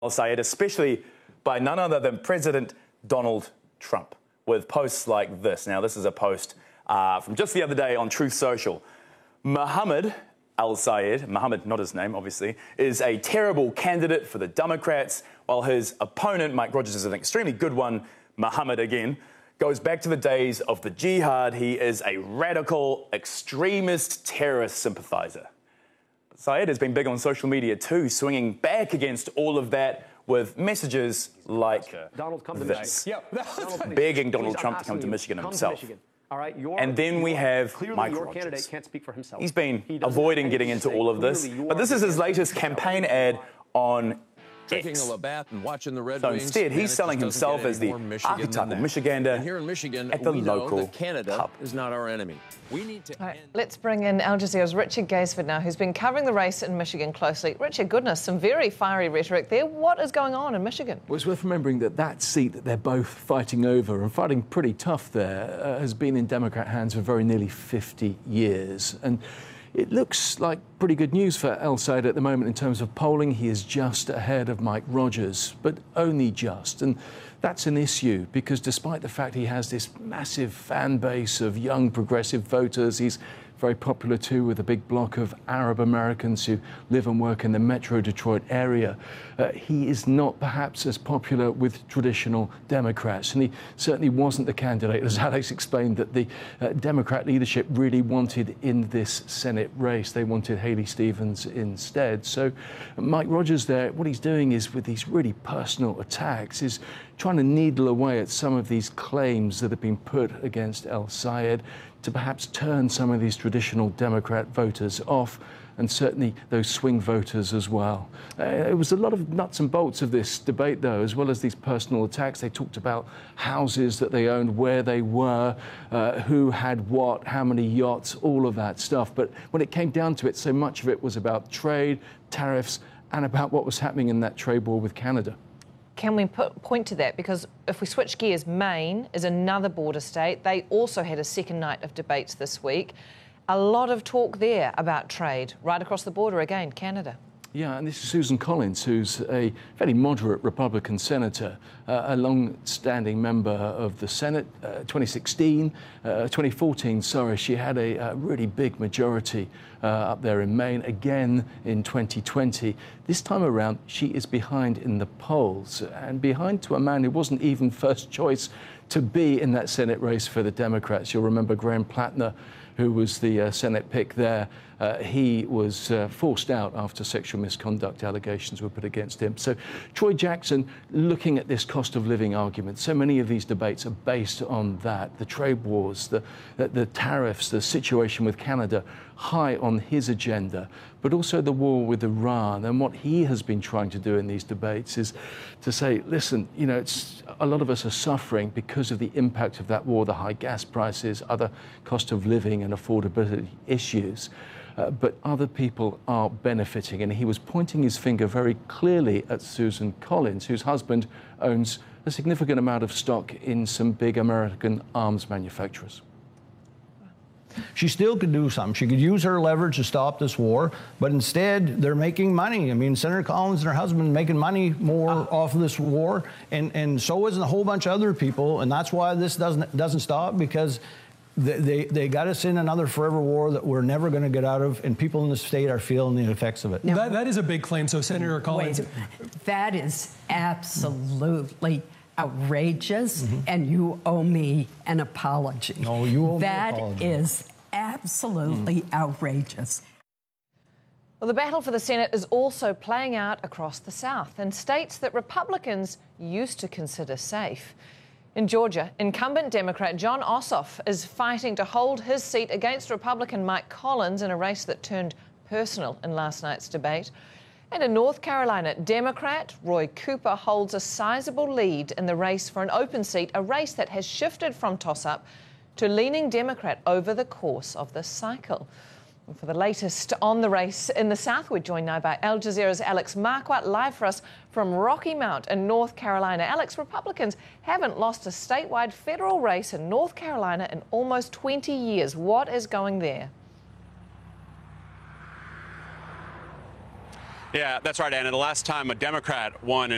Al-Sayed, especially by none other than President Donald Trump, with posts like this. Now, this is a post from just the other day on Truth Social. Mohammed Al-Sayed, Mohammed, not his name, obviously, is a terrible candidate for the Democrats, while his opponent, Mike Rogers, is an extremely good one. Mohammed, again, goes back to the days of the jihad. He is a radical, extremist, terrorist sympathiser. Sayed has been big on social media too, swinging back against all of that with messages like Donald, come this, to Michigan. begging Donald Trump to come to Michigan himself. All right, and then we have Mike your Rogers. Candidate can't speak for himself. He's been avoiding getting into all of this, but this is his latest campaign ad on Drinking a Labatt and watching the Red So Wings. instead, he's selling himself as the archetypal Michigander. And here in Michigan, at the we local know that Canada pub. is not our enemy. We need to. All right, let's bring in Al Jazeera's Richard Gaisford now, who's been covering the race in Michigan closely. Richard, goodness, some very fiery rhetoric there. What is going on in Michigan? Well, it's worth remembering that that seat that they're both fighting over, and fighting pretty tough there, has been in Democrat hands for very nearly 50 years. And it looks like pretty good news for Al-Sayed at the moment in terms of polling. He is just ahead of Mike Rogers, but only just. And that's an issue because despite the fact he has this massive fan base of young progressive voters, he's very popular too with a big block of Arab Americans who live and work in the Metro Detroit area. He is not perhaps as popular with traditional Democrats, and he certainly wasn't the candidate, as Alex explained, that the Democrat leadership really wanted in this Senate race. They wanted Haley Stevens instead. So Mike Rogers there, what he's doing is with these really personal attacks is trying to needle away at some of these claims that have been put against Al-Sayed to perhaps turn some of these traditional Democrat voters off, and certainly those swing voters as well. It was a lot of nuts and bolts of this debate, though, as well as these personal attacks. They talked about houses that they owned, where they were, who had what, how many yachts, all of that stuff. But when it came down to it, so much of it was about trade, tariffs, and about what was happening in that trade war with Canada. Can we point to that? Because if we switch gears, Maine is another border state. They also had a second night of debates this week. A lot of talk there about trade right across the border again, Canada. Yeah, and this is Susan Collins, who's a fairly moderate Republican senator, a long-standing member of the Senate. 2014, she had a really big majority up there in Maine, again in 2020. This time around, she is behind in the polls, and behind to a man who wasn't even first choice to be in that Senate race for the Democrats. You'll remember Graham Plattner, who was the Senate pick there. He was forced out after sexual misconduct allegations were put against him. So Troy Jackson, looking at this cost of living argument, so many of these debates are based on that, the trade wars, the tariffs, the situation with Canada, high on his agenda, but also the war with Iran. And what he has been trying to do in these debates is to say, listen, you know, a lot of us are suffering because of the impact of that war, the high gas prices, other cost of living and affordability issues. But other people are benefiting. And he was pointing his finger very clearly at Susan Collins, whose husband owns a significant amount of stock in some big American arms manufacturers. She still could do something. She could use her leverage to stop this war, but instead they're making money. I mean, Senator Collins and her husband are making money more off of this war, and so is a whole bunch of other people, and that's why this doesn't stop, because they got us in another forever war that we're never going to get out of, and people in the state are feeling the effects of it. Now, that is a big claim. So, Senator Collins, that is absolutely outrageous, and you owe me an apology. No, you owe me an apology. That is absolutely outrageous. Well, the battle for the Senate is also playing out across the South in states that Republicans used to consider safe. In Georgia, incumbent Democrat Jon Ossoff is fighting to hold his seat against Republican Mike Collins in a race that turned personal in last night's debate. And in North Carolina, Democrat Roy Cooper holds a sizable lead in the race for an open seat, a race that has shifted from toss-up to leaning Democrat over the course of this cycle. And for the latest on the race in the South, we're joined now by Al Jazeera's Alex Marquardt, live for us from Rocky Mount in North Carolina. Alex, Republicans haven't lost a statewide federal race in North Carolina in almost 20 years. What is going there? Yeah, that's right, Anna. The last time a Democrat won in